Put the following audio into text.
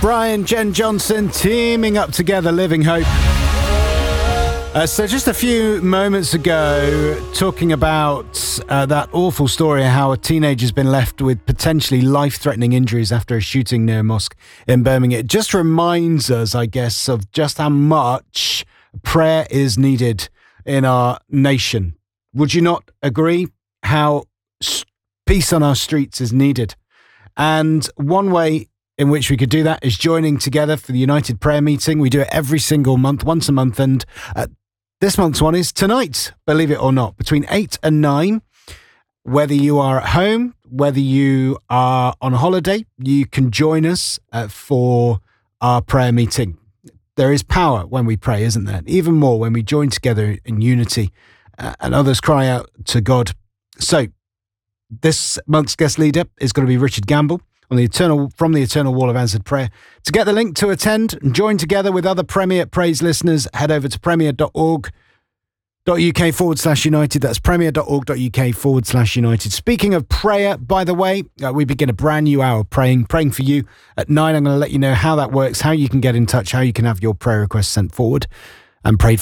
Brian, Jen Johnson teaming up together, Living Hope. So just a few moments ago, talking about that awful story how a teenager's been left with potentially life-threatening injuries after a shooting near a mosque in Birmingham. It just reminds us, I guess, of just how much prayer is needed in our nation. Would you not agree? How peace on our streets is needed. And one way in which we could do that is joining together for the United Prayer Meeting. We do it every single month, once a month, and this month's one is tonight, believe it or not, between 8 and 9. Whether you are at home, whether you are on holiday, you can join us for our prayer meeting. There is power when we pray, isn't there? Even more when we join together in unity and others cry out to God. So this month's guest leader is going to be Richard Gamble from the Eternal Wall of Answered Prayer. To get the link to attend and join together with other Premier Praise listeners, head over to premier.org.uk/United. That's premier.org.uk/United. Speaking of prayer, by the way, we begin a brand new hour praying for you at 9. I'm going to let you know how that works, how you can get in touch, how you can have your prayer requests sent forward and prayed for.